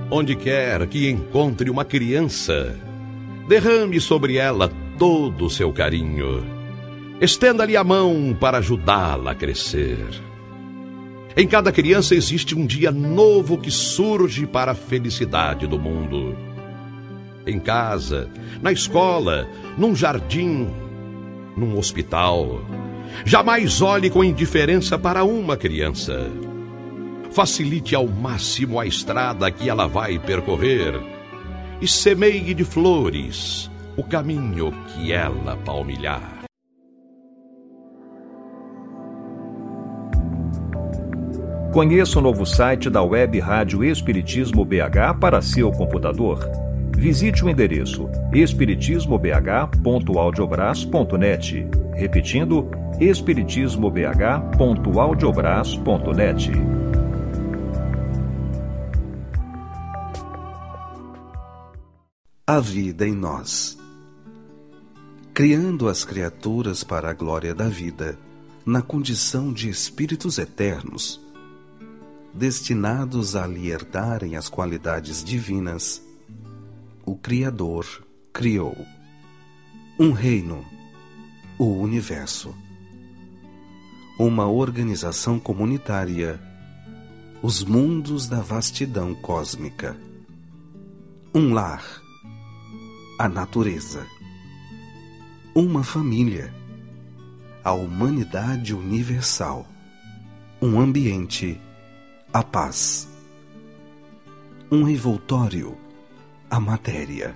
Onde quer que encontre uma criança, derrame sobre ela todo o seu carinho. Estenda-lhe a mão para ajudá-la a crescer. Em cada criança existe um dia novo que surge para a felicidade do mundo. Em casa, na escola, num jardim, num hospital. Jamais olhe com indiferença para uma criança. Facilite ao máximo a estrada que ela vai percorrer e semeie de flores o caminho que ela palmilhar. Conheça o novo site da Web Rádio Espiritismo BH para seu computador. Visite o endereço espiritismobh.audiobras.net. Repetindo, espiritismobh.audiobras.net. A vida em nós. Criando as criaturas para a glória da vida, na condição de espíritos eternos, destinados a lhe herdarem as qualidades divinas, o Criador criou um reino, o universo, uma organização comunitária, os mundos da vastidão cósmica, um lar, a natureza, uma família, a humanidade universal, um ambiente, a paz, um envoltório, a matéria,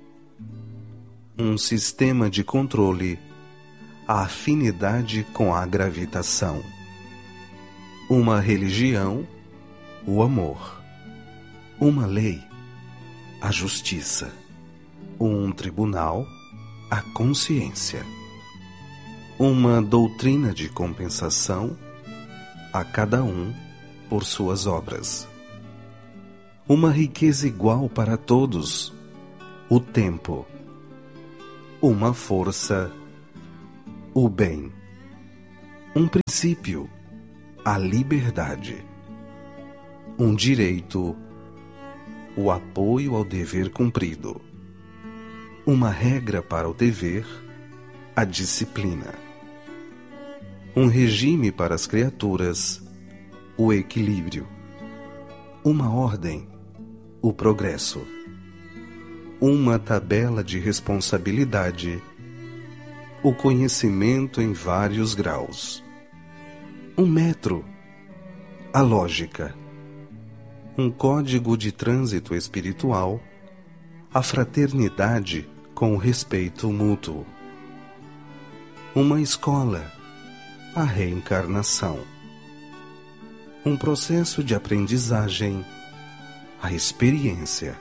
um sistema de controle, a afinidade com a gravitação, uma religião, o amor, uma lei, a justiça, um tribunal, a consciência, uma doutrina de compensação, a cada um por suas obras, uma riqueza igual para todos, o tempo, uma força, o bem, um princípio, a liberdade, um direito, o apoio ao dever cumprido, uma regra para o dever, a disciplina, um regime para as criaturas, o equilíbrio, uma ordem, o progresso, uma tabela de responsabilidade, o conhecimento em vários graus, um metro, a lógica, um código de trânsito espiritual, a fraternidade com o respeito mútuo, uma escola, a reencarnação, um processo de aprendizagem, a experiência,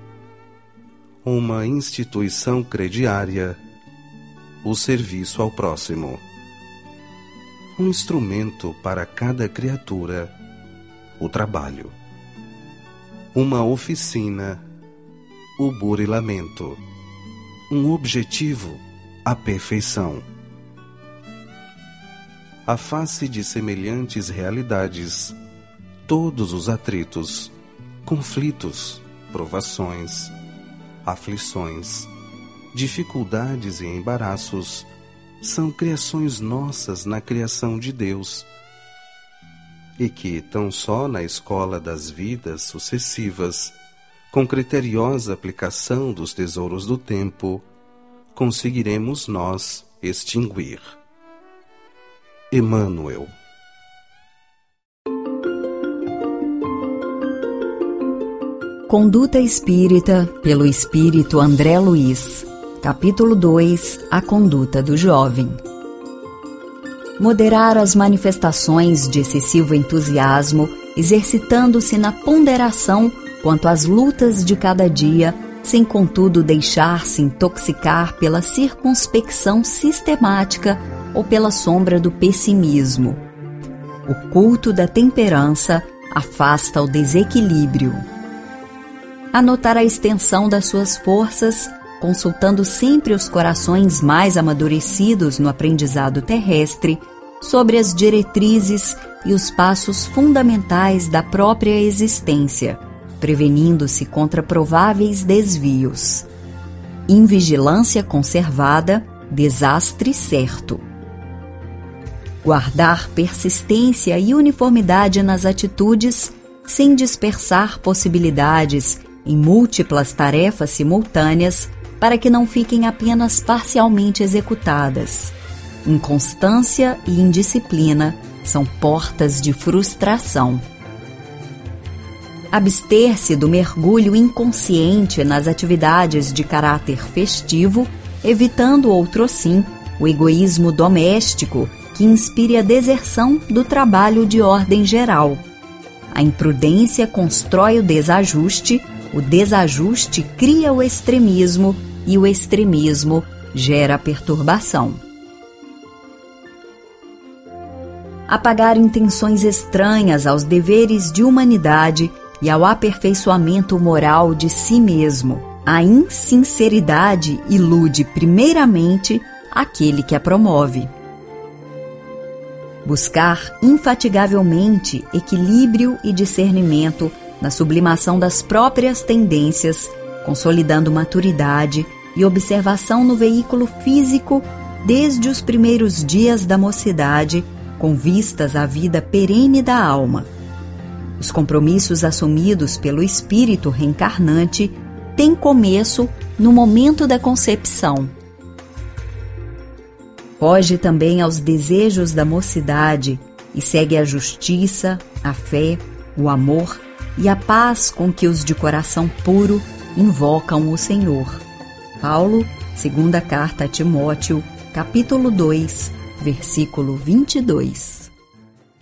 uma instituição crediária, o serviço ao próximo, um instrumento para cada criatura, o trabalho, uma oficina, o burilamento, um objetivo, a perfeição. À face de semelhantes realidades, todos os atritos, conflitos, provações, aflições, dificuldades e embaraços são criações nossas na criação de Deus, e que, tão só na escola das vidas sucessivas, com criteriosa aplicação dos tesouros do tempo, conseguiremos nós extinguir. Emmanuel. Conduta Espírita, pelo Espírito André Luiz. Capítulo 2. A conduta do jovem. Moderar as manifestações de excessivo entusiasmo, exercitando-se na ponderação quanto às lutas de cada dia, sem contudo deixar-se intoxicar pela circunspecção sistemática ou pela sombra do pessimismo. O culto da temperança afasta o desequilíbrio. Anotar a extensão das suas forças, consultando sempre os corações mais amadurecidos no aprendizado terrestre, sobre as diretrizes e os passos fundamentais da própria existência, prevenindo-se contra prováveis desvios. Invigilância conservada, desastre certo. Guardar persistência e uniformidade nas atitudes, sem dispersar possibilidades em múltiplas tarefas simultâneas, para que não fiquem apenas parcialmente executadas. Inconstância e indisciplina são portas de frustração. Abster-se do mergulho inconsciente nas atividades de caráter festivo, evitando outrossim o egoísmo doméstico que inspire a deserção do trabalho de ordem geral. A imprudência constrói o desajuste cria o extremismo e o extremismo gera perturbação. Apagar intenções estranhas aos deveres de humanidade e ao aperfeiçoamento moral de si mesmo. A insinceridade ilude primeiramente aquele que a promove. Buscar infatigavelmente equilíbrio e discernimento na sublimação das próprias tendências, consolidando maturidade e observação no veículo físico desde os primeiros dias da mocidade, com vistas à vida perene da alma. Os compromissos assumidos pelo espírito reencarnante têm começo no momento da concepção. Foge também aos desejos da mocidade e segue a justiça, a fé, o amor e a paz com que os de coração puro invocam o Senhor. Paulo, segunda carta a Timóteo, capítulo 2, versículo 22.